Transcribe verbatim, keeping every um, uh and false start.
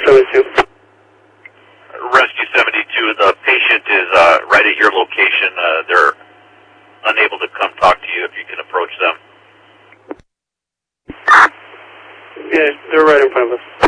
seventy-two. Rescue seventy-two, the patient is uh, right at your location. Uh, they're unable to come talk to you if you can approach them. Yeah, they're right in front of us.